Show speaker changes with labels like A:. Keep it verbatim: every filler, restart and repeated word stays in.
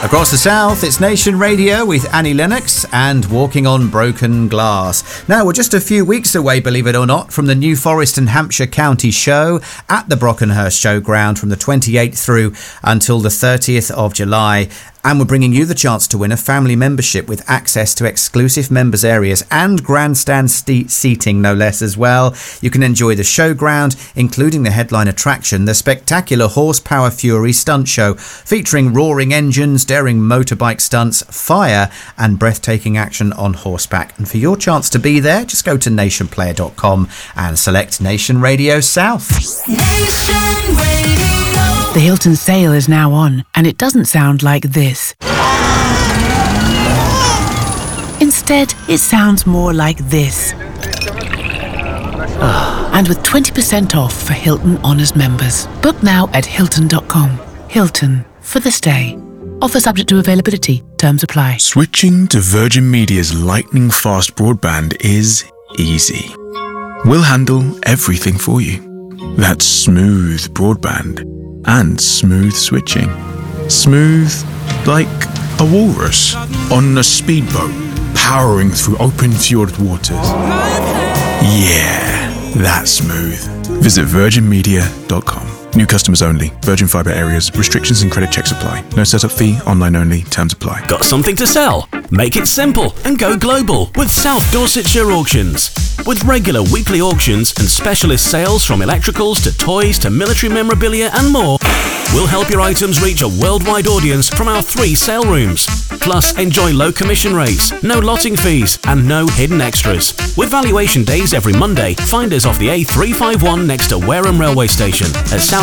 A: Across the south, it's Nation Radio with Annie Lennox and Walking on Broken Glass. Now, we're just a few weeks away, believe it or not, from the New Forest and Hampshire County Show at the Brockenhurst Showground from the twenty-eighth through until the thirtieth of July. And we're bringing you the chance to win a family membership with access to exclusive members areas and grandstand ste- seating, no less, as well. You can enjoy the showground, including the headline attraction, the spectacular Horsepower Fury stunt show, featuring roaring engines, daring motorbike stunts, fire, and breathtaking action on horseback. And for your chance to be there, just go to nation player dot com and select Nation Radio South.
B: Nation Radio.
C: The Hilton sale is now on, and it doesn't sound like this. Instead, it sounds more like this. And with twenty percent off for Hilton Honors members. Book now at hilton dot com. Hilton, for the stay. Offer subject to availability. Terms apply.
D: Switching to Virgin Media's lightning-fast broadband is easy. We'll handle everything for you. That's smooth broadband and smooth switching. Smooth like a walrus on a speedboat powering through open fjord waters. Yeah, that's smooth. Visit virgin media dot com. New customers only. Virgin Fibre areas. Restrictions and credit checks apply. No setup fee. Online only. Terms apply.
E: Got something to sell? Make it simple and go global with South Dorsetshire Auctions. With regular weekly auctions and specialist sales from electricals to toys to military memorabilia and more, we'll help your items reach a worldwide audience from our three sale rooms. Plus, enjoy low commission rates, no lotting fees, and no hidden extras. With valuation days every Monday, find us off the A three fifty-one next to Wareham Railway Station at South